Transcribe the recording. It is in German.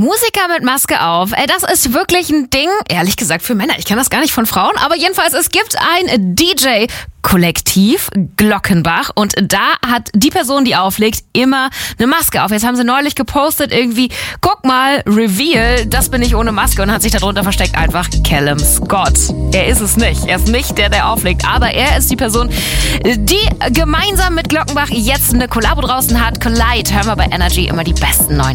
Musiker mit Maske auf. Das ist wirklich ein Ding, ehrlich gesagt, für Männer. Ich kenne das gar nicht von Frauen, aber jedenfalls, es gibt ein DJ-Kollektiv, Glockenbach, und da hat die Person, die auflegt, immer eine Maske auf. Jetzt haben sie neulich gepostet irgendwie, guck mal, Reveal, das bin ich ohne Maske, und hat sich darunter versteckt einfach Callum Scott. Er ist es nicht. Er ist nicht der auflegt, aber er ist die Person, die gemeinsam mit Glockenbach jetzt eine Kollabo draußen hat. Collide, hören wir bei Energy immer die besten neuen